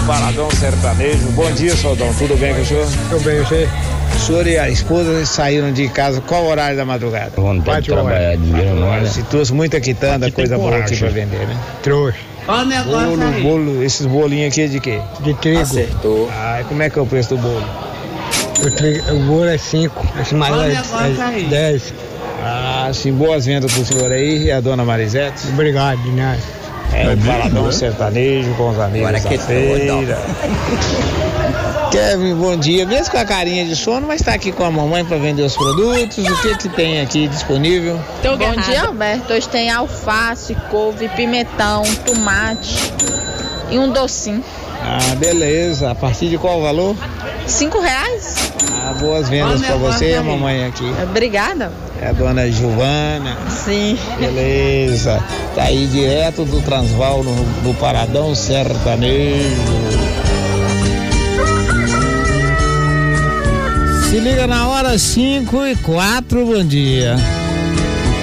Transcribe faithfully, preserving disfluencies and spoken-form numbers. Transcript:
Paradão Sertanejo. Bom dia, Soldão. Tudo bem com o senhor? Tudo bem, você? O senhor e a esposa saíram de casa qual horário da madrugada? Vontade de trabalhar dinheiro, não é? Se trouxe muita quitanda, coisa boa aqui pra vender, né? Trouxe. Olha o negócio Bolo, aí. bolo, esses bolinhos aqui é de quê? De trigo. Acertou. Ah, e como é que é o preço do bolo? O, trigo, o bolo é cinco, esse maior Olha o é, negócio aí. é dez. Ah, sim, boas vendas pro senhor aí e a dona Marisete. Obrigado, de nada. É o Paradão Sertanejo com os amigos Agora da que feira. Kevin, bom dia. Mesmo com a carinha de sono, mas tá aqui com a mamãe para vender os produtos. O que que tem aqui disponível? Bom dia, Alberto. Hoje tem alface, couve, pimentão, tomate e um docinho. Ah, beleza. A partir de qual valor? Cinco reais? Ah, boas vendas para você e a mamãe aqui. Obrigada. É a dona Giovana. Sim. Beleza. Tá aí direto do Transval no, no Paradão Sertanejo. Se liga na hora cinco e quatro, bom dia.